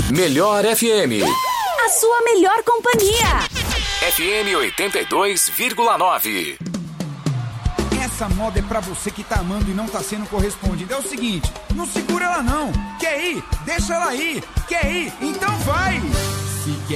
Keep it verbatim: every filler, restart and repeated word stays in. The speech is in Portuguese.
Melhor F M. A sua melhor companhia. F M oitenta e dois vírgula nove. Essa moda é pra você que tá amando e não tá sendo correspondido. É o seguinte, não segura ela não. Quer ir? Deixa ela ir. Quer ir? Então vai. Se quer